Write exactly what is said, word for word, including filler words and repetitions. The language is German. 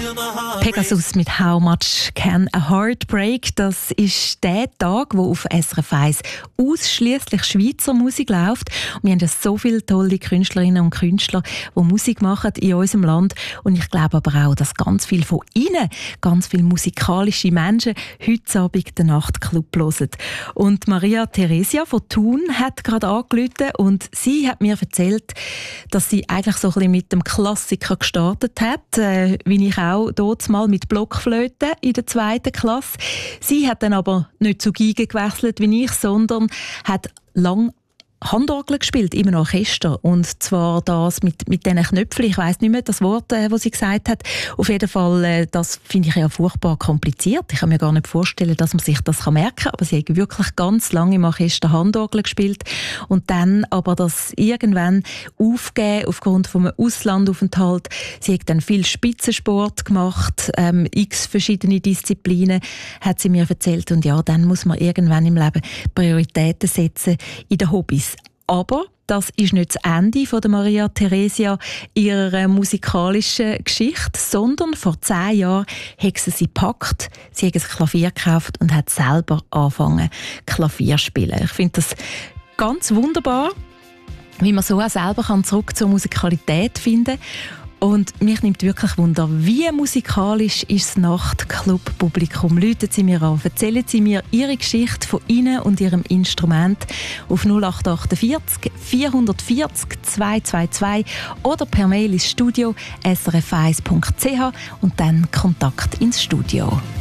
Pegasus mit «How much can a heart break?» Das ist der Tag, wo auf S R F eins ausschliesslich Schweizer Musik läuft. Und wir haben ja so viele tolle Künstlerinnen und Künstler, die Musik machen in unserem Land. Und ich glaube aber auch, dass ganz viele von ihnen, ganz viele musikalische Menschen heute Abend den Nachtclub hören. Und Maria Theresia von Thun hat gerade angerufen und sie hat mir erzählt, dass sie eigentlich so ein bisschen mit dem Klassiker gestartet hat, äh, wie ich auch dort mal mit Blockflöte in der zweiten Klasse. Sie hat dann aber nicht zu Geige gewechselt wie ich, sondern hat lang Handorgel gespielt, im Orchester. Und zwar das mit, mit diesen Knöpfen. Ich weiss nicht mehr das Wort, äh, was sie gesagt hat. Auf jeden Fall, äh, das finde ich ja furchtbar kompliziert. Ich kann mir gar nicht vorstellen, dass man sich das merken kann. Aber sie hat wirklich ganz lange im Orchester Handorgel gespielt. Und dann aber das irgendwann aufgegeben aufgrund von einem Auslandaufenthalt. Sie hat dann viel Spitzensport gemacht, ähm, x verschiedene Disziplinen, hat sie mir erzählt. Und ja, dann muss man irgendwann im Leben Prioritäten setzen in den Hobbys. Aber das ist nicht das Ende von der Maria Theresia ihrer musikalischen Geschichte, sondern vor zehn Jahren hat sie sie gepackt, sie hat ein Klavier gekauft und hat selber angefangen Klavier zu spielen. Ich finde das ganz wunderbar, wie man so auch selber zurück zur Musikalität finden kann. Und mich nimmt wirklich Wunder, wie musikalisch ist das Nachtclub-Publikum? Läuten Sie mir an, erzählen Sie mir Ihre Geschichte von Ihnen und Ihrem Instrument auf null acht acht vier vier vier vier zwei zwei zwei oder per Mail ins Studio s r f eins punkt c h und dann Kontakt ins Studio.